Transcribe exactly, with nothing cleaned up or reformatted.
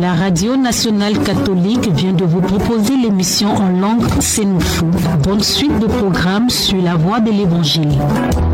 La radio nationale catholique vient de vous proposer l'émission en langue sénoufou. Bonne suite de programmes sur la voie de l'Évangile.